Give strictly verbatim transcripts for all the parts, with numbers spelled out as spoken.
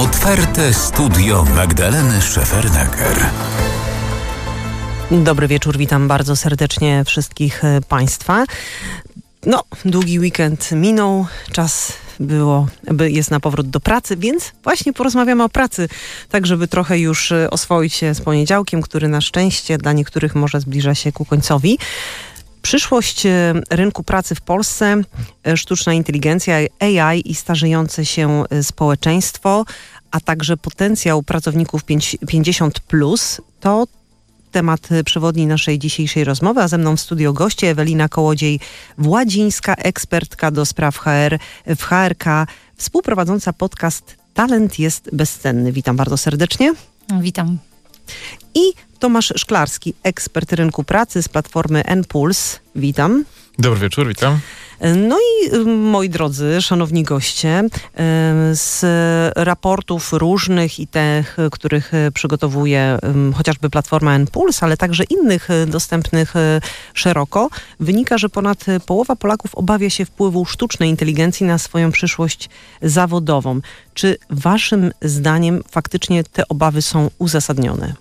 Otwarte studio Magdaleny Szefernaker. Dobry wieczór, witam bardzo serdecznie wszystkich Państwa. No, długi weekend minął, czas było, jest na powrót do pracy, więc właśnie porozmawiamy o pracy, tak żeby trochę już oswoić się z poniedziałkiem, który na szczęście dla niektórych może zbliża się ku końcowi. Przyszłość rynku pracy w Polsce, sztuczna inteligencja, A I i starzejące się społeczeństwo, a także potencjał pracowników pięćdziesiąt plus, to temat przewodni naszej dzisiejszej rozmowy, a ze mną w studio goście Ewelina Kołodziej-Władzińska, ekspertka do spraw H R w H R K, współprowadząca podcast Talent jest bezcenny. Witam bardzo serdecznie. Witam. I Tomasz Szklarski, ekspert rynku pracy z platformy N-Puls. Witam. Dobry wieczór, witam. No i moi drodzy, szanowni goście, z raportów różnych i tych, których przygotowuje chociażby platforma N-Puls, ale także innych dostępnych szeroko, wynika, że ponad połowa Polaków obawia się wpływu sztucznej inteligencji na swoją przyszłość zawodową. Czy waszym zdaniem faktycznie te obawy są uzasadnione?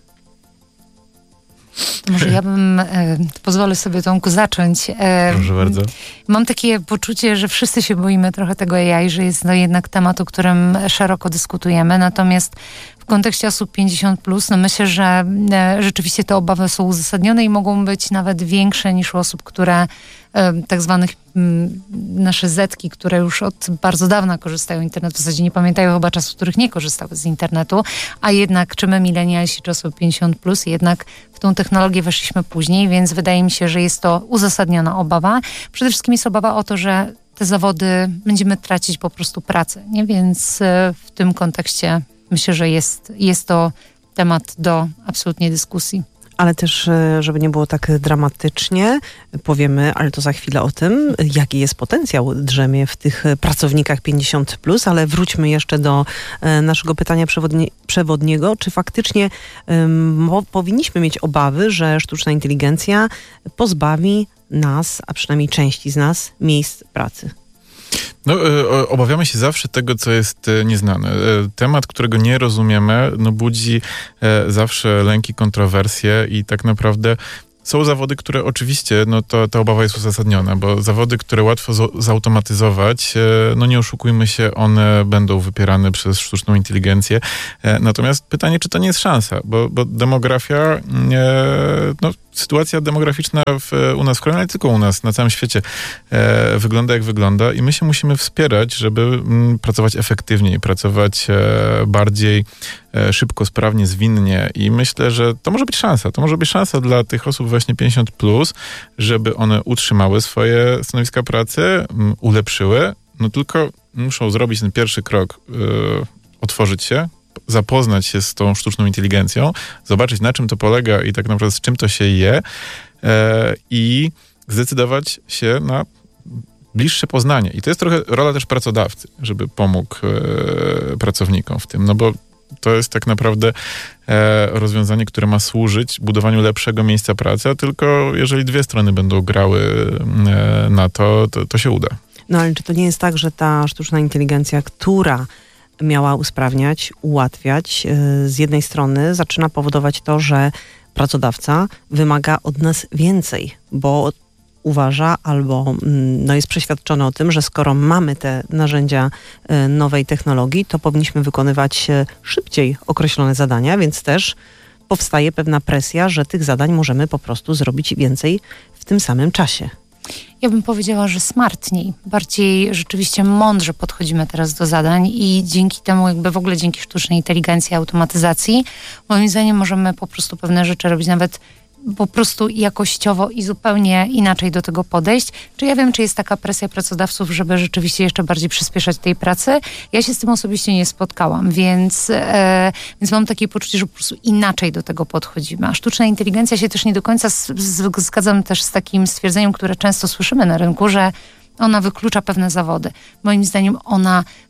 Może ja bym, e, pozwolę sobie Tomku zacząć. E, Proszę bardzo. Mam takie poczucie, że wszyscy się boimy trochę tego A I, że jest to jednak temat, o którym szeroko dyskutujemy. Natomiast w kontekście osób pięćdziesiąt plus, no myślę, że e, rzeczywiście te obawy są uzasadnione i mogą być nawet większe niż u osób, które e, tak zwanych m, nasze zetki, które już od bardzo dawna korzystają z internetu, w zasadzie nie pamiętają chyba czasów, w których nie korzystały z internetu, a jednak czy my milenialsi, czy osoby pięćdziesiąt plus, jednak w tą technologię weszliśmy później, więc wydaje mi się, że jest to uzasadniona obawa. Przede wszystkim jest obawa o to, że te zawody będziemy tracić po prostu pracę, nie? Więc e, w tym kontekście myślę, że jest, jest to temat do absolutnie dyskusji. Ale też, żeby nie było tak dramatycznie, powiemy, ale to za chwilę o tym, jaki jest potencjał drzemie w tych pracownikach pięćdziesiąt plus, ale wróćmy jeszcze do naszego pytania przewodni- przewodniego. Czy faktycznie um, powinniśmy mieć obawy, że sztuczna inteligencja pozbawi nas, a przynajmniej części z nas, miejsc pracy? No, e, obawiamy się zawsze tego, co jest e, nieznane. E, temat, którego nie rozumiemy, no budzi e, zawsze lęki, kontrowersje i tak naprawdę są zawody, które oczywiście, no to ta obawa jest uzasadniona, bo zawody, które łatwo z- zautomatyzować, e, no nie oszukujmy się, one będą wypierane przez sztuczną inteligencję. E, natomiast pytanie, czy to nie jest szansa, bo, bo demografia, e, no sytuacja demograficzna w, u nas w kraju, ale nie tylko u nas, na całym świecie e, wygląda jak wygląda i my się musimy wspierać, żeby m, pracować efektywniej, pracować e, bardziej e, szybko, sprawnie, zwinnie i myślę, że to może być szansa. To może być szansa dla tych osób właśnie pięćdziesiąt plus, żeby one utrzymały swoje stanowiska pracy, m, ulepszyły, no tylko muszą zrobić ten pierwszy krok, e, otworzyć się, zapoznać się z tą sztuczną inteligencją, zobaczyć, na czym to polega i tak naprawdę z czym to się je e, i zdecydować się na bliższe poznanie. I to jest trochę rola też pracodawcy, żeby pomógł e, pracownikom w tym, no bo to jest tak naprawdę e, rozwiązanie, które ma służyć budowaniu lepszego miejsca pracy, a tylko jeżeli dwie strony będą grały e, na to, to, to się uda. No ale czy to nie jest tak, że ta sztuczna inteligencja, która miała usprawniać, ułatwiać, z jednej strony zaczyna powodować to, że pracodawca wymaga od nas więcej, bo uważa albo no, jest przeświadczony o tym, że skoro mamy te narzędzia nowej technologii, to powinniśmy wykonywać szybciej określone zadania, więc też powstaje pewna presja, że tych zadań możemy po prostu zrobić więcej w tym samym czasie. Ja bym powiedziała, że smartniej, bardziej rzeczywiście mądrze podchodzimy teraz do zadań i dzięki temu, jakby w ogóle dzięki sztucznej inteligencji, automatyzacji, moim zdaniem możemy po prostu pewne rzeczy robić nawet po prostu jakościowo i zupełnie inaczej do tego podejść. Czy ja wiem, czy jest taka presja pracodawców, żeby rzeczywiście jeszcze bardziej przyspieszać tej pracy? Ja się z tym osobiście nie spotkałam, więc, e, więc mam takie poczucie, że po prostu inaczej do tego podchodzimy. A sztuczna inteligencja się też nie do końca z, z, zgadzam też z takim stwierdzeniem, które często słyszymy na rynku, że ona wyklucza pewne zawody. Moim zdaniem ona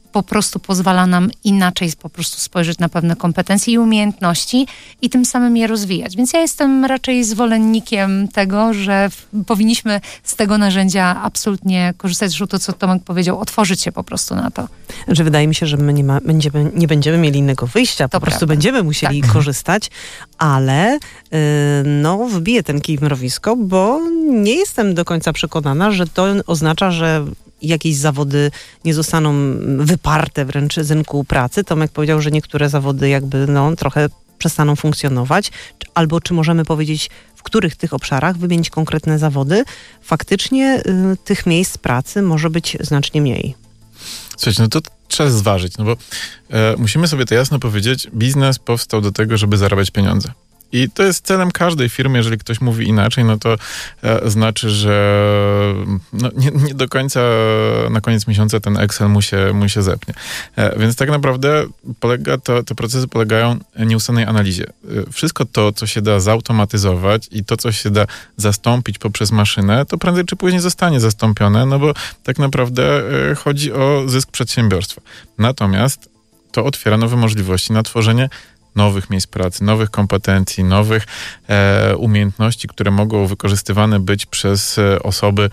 po prostu pozwala nam inaczej po prostu spojrzeć na pewne kompetencje i umiejętności i tym samym je rozwijać. Więc ja jestem raczej zwolennikiem tego, że w, powinniśmy z tego narzędzia absolutnie korzystać. Zresztą to, co Tomek powiedział, otworzyć się po prostu na to. Że wydaje mi się, że my nie, ma, będziemy, nie będziemy mieli innego wyjścia, po To prostu prawda. będziemy musieli Tak. korzystać, ale yy, no wbiję ten kij w mrowisko, bo nie jestem do końca przekonana, że to oznacza, że jakieś zawody nie zostaną wyparte wręcz z rynku pracy. Tomek powiedział, że niektóre zawody jakby no trochę przestaną funkcjonować. Albo czy możemy powiedzieć, w których tych obszarach, wymienić konkretne zawody, faktycznie y, tych miejsc pracy może być znacznie mniej. Słuchajcie, no to trzeba zważyć, no bo e, musimy sobie to jasno powiedzieć, biznes powstał do tego, żeby zarabiać pieniądze. I to jest celem każdej firmy. Jeżeli ktoś mówi inaczej, no to e, znaczy, że no, nie, nie do końca na koniec miesiąca ten Excel mu się, mu się zepnie. E, więc tak naprawdę polega to, te procesy polegają na nieustannej analizie. E, wszystko to, co się da zautomatyzować i to, co się da zastąpić poprzez maszynę, to prędzej czy później zostanie zastąpione, no bo tak naprawdę e, chodzi o zysk przedsiębiorstwa. Natomiast to otwiera nowe możliwości na tworzenie nowych miejsc pracy, nowych kompetencji, nowych e, umiejętności, które mogą wykorzystywane być przez e, osoby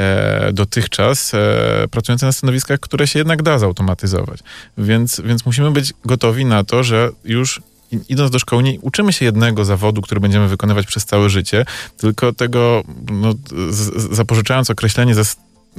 e, dotychczas e, pracujące na stanowiskach, które się jednak da zautomatyzować. Więc, więc musimy być gotowi na to, że już idąc do szkoły, nie uczymy się jednego zawodu, który będziemy wykonywać przez całe życie, tylko tego, no, z, zapożyczając określenie ze,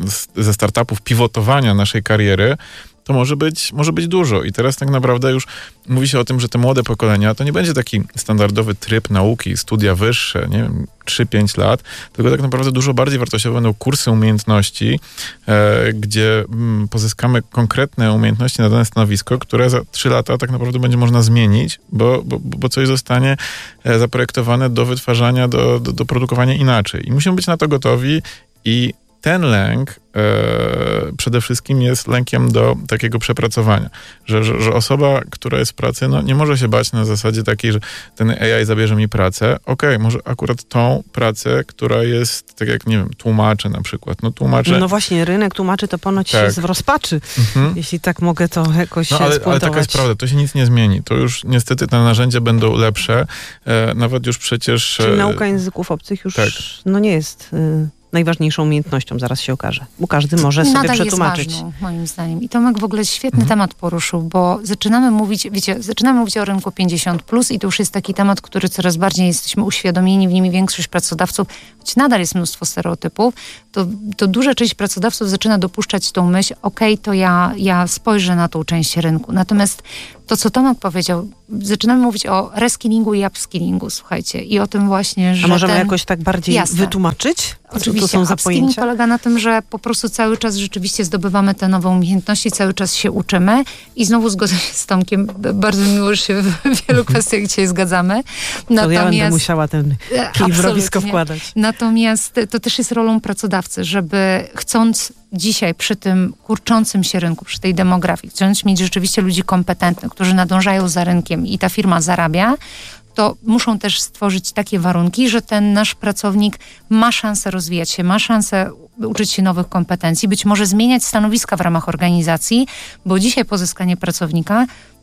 ze startupów pivotowania naszej kariery, to może być, może być dużo. I teraz tak naprawdę już mówi się o tym, że te młode pokolenia to nie będzie taki standardowy tryb nauki, studia wyższe, nie wiem, trzy pięć lat, tylko tak naprawdę dużo bardziej wartościowe będą kursy umiejętności, e, gdzie m, pozyskamy konkretne umiejętności na dane stanowisko, które za trzy lata tak naprawdę będzie można zmienić, bo, bo, bo coś zostanie e, zaprojektowane do wytwarzania, do, do, do produkowania inaczej. I musimy być na to gotowi i ten lęk e, przede wszystkim jest lękiem do takiego przepracowania, że, że, że osoba, która jest w pracy, no nie może się bać na zasadzie takiej, że ten A I zabierze mi pracę. Okej, okay, może akurat tą pracę, która jest, tak jak, nie wiem, tłumacze na przykład. No tłumacze... No właśnie, rynek tłumaczy to ponoć tak. jest w rozpaczy, mhm. jeśli tak mogę to jakoś no, ale, spuentować. ale taka jest prawda, to się nic nie zmieni. To już niestety te narzędzia będą lepsze, e, nawet już przecież... Czyli nauka języków obcych już tak. no nie jest... Y- najważniejszą umiejętnością, zaraz się okaże. Bo każdy może sobie Nadal przetłumaczyć. Jest ważną, moim zdaniem. I Tomek w ogóle świetny mhm. temat poruszył, bo zaczynamy mówić, wiecie, zaczynamy mówić o rynku pięćdziesiąt plus i to już jest taki temat, który coraz bardziej jesteśmy uświadomieni, w nim większość pracodawców, choć nadal jest mnóstwo stereotypów, to, to duża część pracodawców zaczyna dopuszczać tą myśl, okej, okay, to ja, ja spojrzę na tą część rynku. Natomiast to, co Tomek powiedział, zaczynamy mówić o reskillingu i upskillingu, słuchajcie, i o tym właśnie, że A możemy ten... jakoś tak bardziej Jasne. wytłumaczyć? Oczywiście, to są za upskilling pojęcia? polega na tym, że po prostu cały czas rzeczywiście zdobywamy te nowe umiejętności, cały czas się uczymy i znowu zgodzę się z Tomkiem, bardzo miło, że się w wielu kwestiach dzisiaj zgadzamy. Natomiast, to ja będę musiała ten kij w mrowisko wkładać. Natomiast to też jest rolą pracodawcy, żeby chcąc dzisiaj przy tym kurczącym się rynku, przy tej demografii, chcąc mieć rzeczywiście ludzi kompetentnych, którzy nadążają za rynkiem i ta firma zarabia, to muszą też stworzyć takie warunki, że ten nasz pracownik ma szansę rozwijać się, ma szansę uczyć się nowych kompetencji, być może zmieniać stanowiska w ramach organizacji, bo dzisiaj pozyskanie pracownika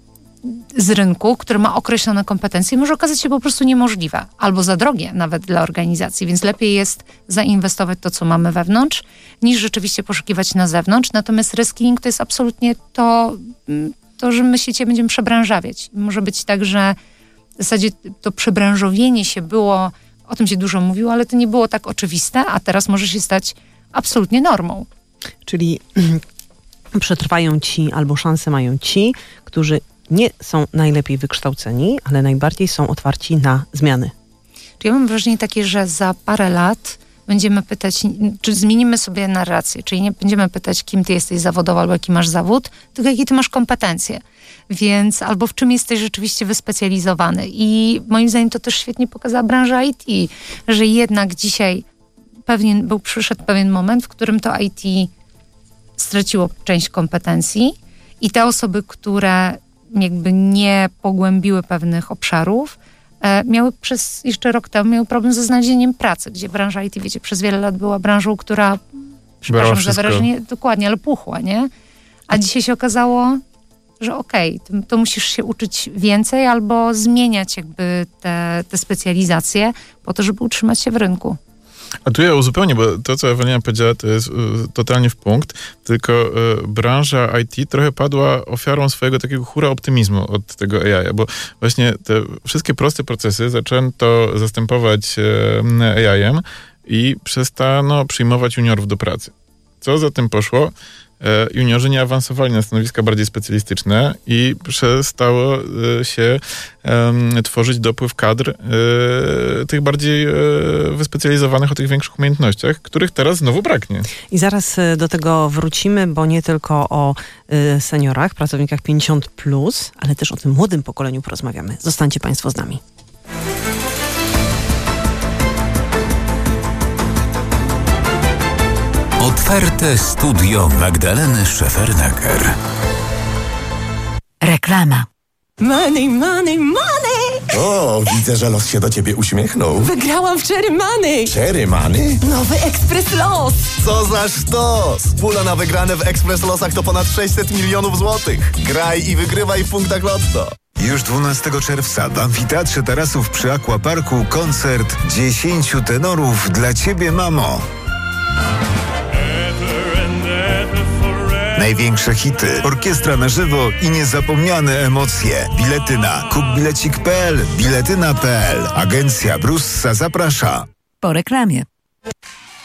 z rynku, który ma określone kompetencje, może okazać się po prostu niemożliwe, albo za drogie nawet dla organizacji, więc lepiej jest zainwestować to, co mamy wewnątrz, niż rzeczywiście poszukiwać na zewnątrz. Natomiast reskilling to jest absolutnie to, to, że myślicie, będziemy przebranżawiać. Może być tak, że w zasadzie to przebranżowienie się było, o tym się dużo mówiło, ale to nie było tak oczywiste, a teraz może się stać absolutnie normą. Czyli przetrwają ci, albo szanse mają ci, którzy nie są najlepiej wykształceni, ale najbardziej są otwarci na zmiany. Czyli ja mam wrażenie takie, że za parę lat będziemy pytać, czy zmienimy sobie narrację, czyli nie będziemy pytać, kim ty jesteś zawodowo, albo jaki masz zawód, tylko jakie ty masz kompetencje. Więc albo w czym jesteś rzeczywiście wyspecjalizowany. I moim zdaniem to też świetnie pokazała branża I T, że jednak dzisiaj pewien, był przyszedł pewien moment, w którym to I T straciło część kompetencji i te osoby, które jakby nie pogłębiły pewnych obszarów, e, miały przez jeszcze rok temu miały problem ze znalezieniem pracy, gdzie branża I T, wiecie, przez wiele lat była branżą, która, przepraszam za wyrażenie, dokładnie, ale puchła, nie? A dzisiaj się okazało, że okej, okay, to, to musisz się uczyć więcej albo zmieniać jakby te, te specjalizacje po to, żeby utrzymać się w rynku. A tu ja uzupełnię, bo to, co Ewelina powiedziała, to jest y, totalnie w punkt, tylko y, branża I T trochę padła ofiarą swojego takiego hura optymizmu od tego A I, bo właśnie te wszystkie proste procesy zaczęto zastępować y, A I-em i przestano przyjmować juniorów do pracy. Co za tym poszło? Juniorzy nie awansowali na stanowiska bardziej specjalistyczne i przestało się um, tworzyć dopływ kadr um, tych bardziej um, wyspecjalizowanych o tych większych umiejętnościach, których teraz znowu braknie. I zaraz do tego wrócimy, bo nie tylko o y, seniorach, pracownikach pięćdziesiąt plus, ale też o tym młodym pokoleniu porozmawiamy. Zostańcie Państwo z nami. Otwarte studio Magdaleny Szefernaker. Reklama. Money, money, money! O, widzę, że los się do ciebie uśmiechnął. Wygrałam w Cherry Money! Cherry Money? Nowy Ekspres Los! Co za sztos! Pula na wygrane w Ekspres Losach to ponad sześćset milionów złotych. Graj i wygrywaj w punktach Lotto. Już dwunastego czerwca w Amfiteatrze Tarasów przy Aquaparku koncert dziesięciu tenorów dla ciebie, mamo. Największe hity, orkiestra na żywo i niezapomniane emocje. Bilety na kupbilecik kropka p l, biletyna kropka p l. Agencja Brussa zaprasza. Po reklamie.